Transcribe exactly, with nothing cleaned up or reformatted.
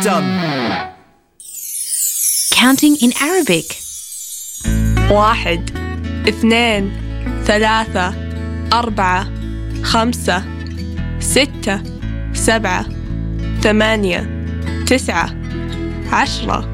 Done. Counting in Arabic. واحد اثنين ثلاثة أربعة خمسة ستة سبعة ثمانية تسعة عشرة